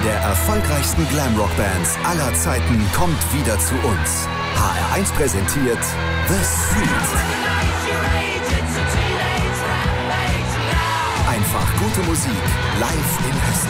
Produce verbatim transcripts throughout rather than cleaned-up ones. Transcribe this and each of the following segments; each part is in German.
der erfolgreichsten Glamrock-Bands aller Zeiten kommt wieder zu uns. H R eins präsentiert The Street. Einfach gute Musik live in Hessen.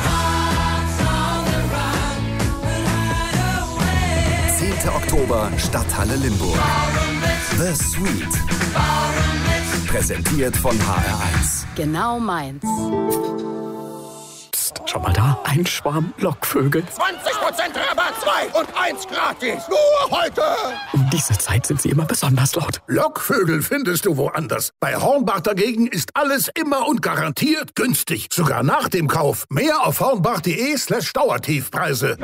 zehnter Oktober, Stadthalle Limburg. The Street. Präsentiert von H R eins. Genau meins. Psst, schau mal da. Ein Schwarm Lockvögel. zwanzig Prozent Rabatt, zwei und eins gratis. Nur heute. Um diese Zeit sind sie immer besonders laut. Lockvögel findest du woanders. Bei Hornbach dagegen ist alles immer und garantiert günstig. Sogar nach dem Kauf. Mehr auf hornbach.de slash Dauertiefpreise.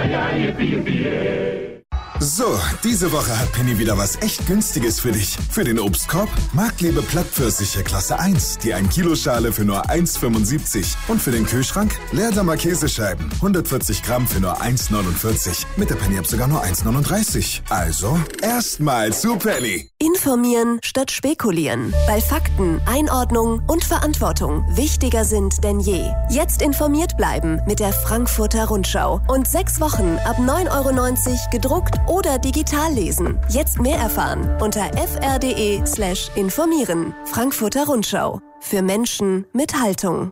So, diese Woche hat Penny wieder was echt Günstiges für dich. Für den Obstkorb Marktliebe Plattpfirsiche Klasse eins, die ein Kilo Schale für nur eins Komma fünfundsiebzig. Und für den Kühlschrank Leerdammer Käsescheiben, hundertvierzig Gramm für nur eins Komma neunundvierzig. Mit der Penny-App sogar nur eins Komma neununddreißig. Also, erstmal zu Penny. Informieren statt spekulieren. Weil Fakten, Einordnung und Verantwortung wichtiger sind denn je. Jetzt informiert bleiben mit der Frankfurter Rundschau. Und sechs Wochen ab neun Euro neunzig gedruckt oder digital lesen. Jetzt mehr erfahren unter fr.de slash informieren. Frankfurter Rundschau. Für Menschen mit Haltung.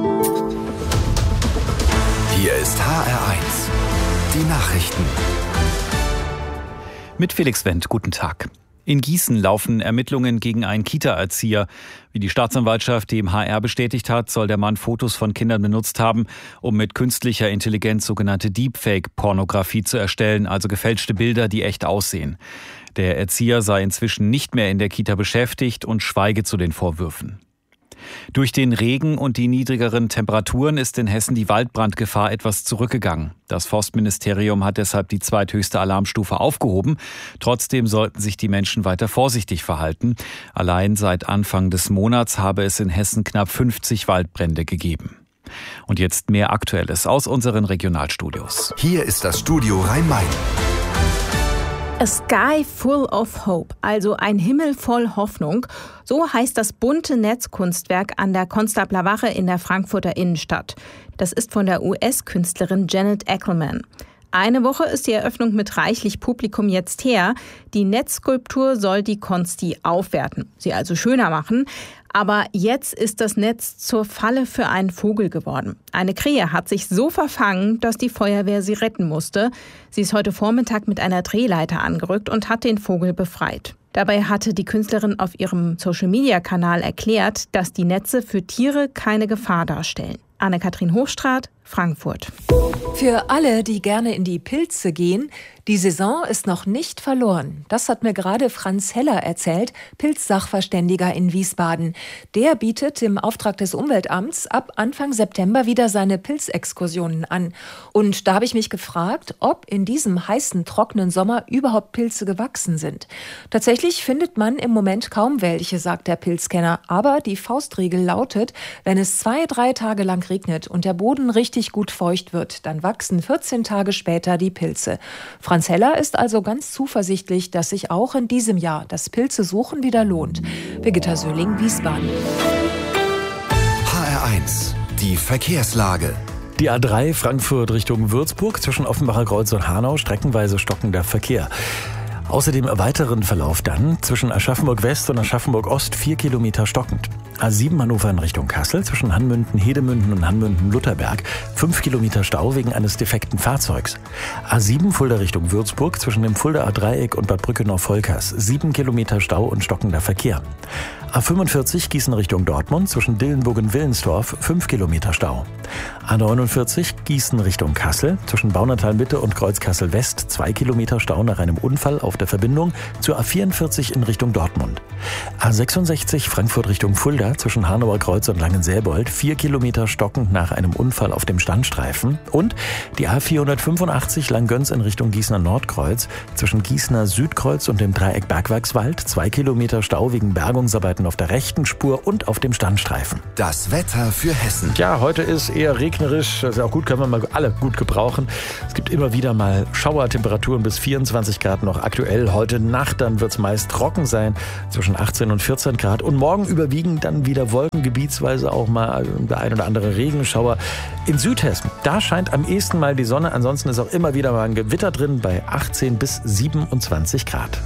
Hier ist H R eins. Die Nachrichten. Mit Felix Wendt, guten Tag. In Gießen laufen Ermittlungen gegen einen Kita-Erzieher. Wie die Staatsanwaltschaft dem H R bestätigt hat, soll der Mann Fotos von Kindern benutzt haben, um mit künstlicher Intelligenz sogenannte Deepfake-Pornografie zu erstellen, also gefälschte Bilder, die echt aussehen. Der Erzieher sei inzwischen nicht mehr in der Kita beschäftigt und schweige zu den Vorwürfen. Durch den Regen und die niedrigeren Temperaturen ist in Hessen die Waldbrandgefahr etwas zurückgegangen. Das Forstministerium hat deshalb die zweithöchste Alarmstufe aufgehoben. Trotzdem sollten sich die Menschen weiter vorsichtig verhalten. Allein seit Anfang des Monats habe es in Hessen knapp fünfzig Waldbrände gegeben. Und jetzt mehr Aktuelles aus unseren Regionalstudios. Hier ist das Studio Rhein-Main. A Sky Full of Hope, also ein Himmel voll Hoffnung. So heißt das bunte Netzkunstwerk an der Konstabler Wache in der Frankfurter Innenstadt. Das ist von der U S-Künstlerin Janet Ackerman. Eine Woche ist die Eröffnung mit reichlich Publikum jetzt her. Die Netzskulptur soll die Konsti aufwerten, sie also schöner machen. Aber jetzt ist das Netz zur Falle für einen Vogel geworden. Eine Krähe hat sich so verfangen, dass die Feuerwehr sie retten musste. Sie ist heute Vormittag mit einer Drehleiter angerückt und hat den Vogel befreit. Dabei hatte die Künstlerin auf ihrem Social-Media-Kanal erklärt, dass die Netze für Tiere keine Gefahr darstellen. Anne-Kathrin Hochstraat, Frankfurt. Für alle, die gerne in die Pilze gehen, die Saison ist noch nicht verloren. Das hat mir gerade Franz Heller erzählt, Pilzsachverständiger in Wiesbaden. Der bietet im Auftrag des Umweltamts ab Anfang September wieder seine Pilzexkursionen an. Und da habe ich mich gefragt, ob in diesem heißen, trockenen Sommer überhaupt Pilze gewachsen sind. Tatsächlich findet man im Moment kaum welche, sagt der Pilzkenner. Aber die Faustregel lautet, wenn es zwei, drei Tage lang regnet und der Boden richtig gut feucht wird, dann wachsen vierzehn Tage später die Pilze. Franz Heller ist also ganz zuversichtlich, dass sich auch in diesem Jahr das Pilzesuchen wieder lohnt. Birgitta Söhling, Wiesbaden. H R eins. Die Verkehrslage. Die A drei Frankfurt Richtung Würzburg zwischen Offenbacher Kreuz und Hanau streckenweise stockender Verkehr. Außerdem im weiteren Verlauf dann zwischen Aschaffenburg West und Aschaffenburg Ost vier Kilometer stockend. A sieben Hannover in Richtung Kassel zwischen Hanmünden, Hedemünden und Hanmünden-Lutherberg fünf Kilometer Stau wegen eines defekten Fahrzeugs. A sieben Fulda Richtung Würzburg zwischen dem Fuldaer Dreieck und Bad Brückenau-Volkers sieben Kilometer Stau und stockender Verkehr. A fünfundvierzig Gießen Richtung Dortmund zwischen Dillenburg und Willensdorf fünf Kilometer Stau. A neunundvierzig Gießen Richtung Kassel zwischen Baunatal-Mitte und Kreuzkassel West zwei Kilometer Stau nach einem Unfall auf der Verbindung zur A vierundvierzig in Richtung Dortmund. A sechsundsechzig Frankfurt Richtung Fulda zwischen Hanauer Kreuz und Langenselbold vier Kilometer stockend nach einem Unfall auf dem Standstreifen. Und die A vierhundertfünfundachtzig Langgöns in Richtung Gießener Nordkreuz zwischen Gießener Südkreuz und dem Dreieck Bergwerkswald zwei Kilometer Stau wegen Bergungsarbeiten auf der rechten Spur und auf dem Standstreifen. Das Wetter für Hessen. Ja, heute ist eher regnerisch. Das ist auch gut, können wir mal alle gut gebrauchen. Es gibt immer wieder mal Schauertemperaturen bis vierundzwanzig Grad noch aktuell. Heute Nacht dann wird es meist trocken sein, zwischen achtzehn und vierzehn Grad. Und morgen überwiegend dann dann wieder Wolken, gebietsweise auch mal der ein oder andere Regenschauer. In Südhessen, da scheint am ehesten mal die Sonne. Ansonsten ist auch immer wieder mal ein Gewitter drin bei achtzehn bis siebenundzwanzig Grad.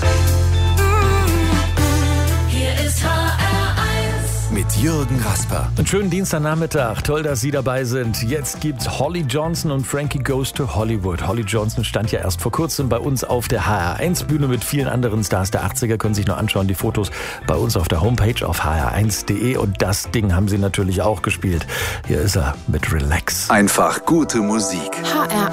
Mit Jürgen Rasper. Einen schönen Dienstagnachmittag. Toll, dass Sie dabei sind. Jetzt gibt's Holly Johnson und Frankie Goes to Hollywood. Holly Johnson stand ja erst vor kurzem bei uns auf der H R eins Bühne mit vielen anderen Stars der achtziger. Können Sie sich noch anschauen, die Fotos bei uns auf der Homepage auf h r eins punkt de. Und das Ding haben Sie natürlich auch gespielt. Hier ist er mit Relax. Einfach gute Musik. H R